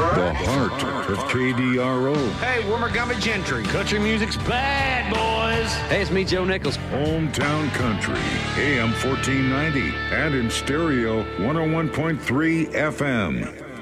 The heart of KDRO. Hey, we're Montgomery Gentry. Country music's bad, boys. Hey, it's me, Joe Nichols. Hometown Country, AM 1490, and in stereo 101.3 FM.